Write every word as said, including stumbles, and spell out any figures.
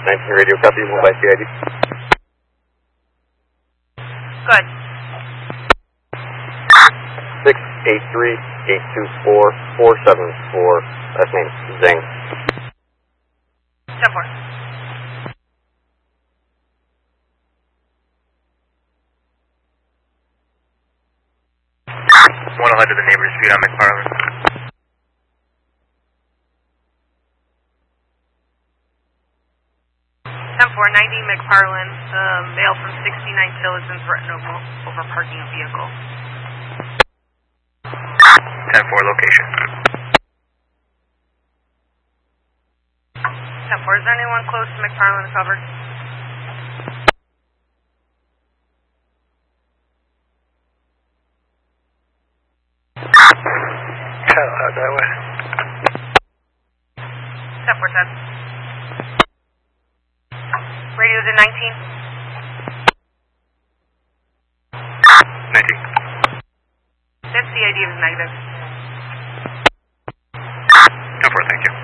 nineteen radio, copy, one by C I D. Good. six eight three, eight two four, four seven four, last name, Zhang. ten four. one hundred the neighbor's street on McFarland. ten four, ninety McFarland, uh, male from sixty-nine Tillotson threatened over, over parking a vehicle. ten four, location. ten four, is there anyone close to McFarland covered? Out that way. ten four ten. Radio to nineteen. nineteen. That C I D is negative. ten four, thank you.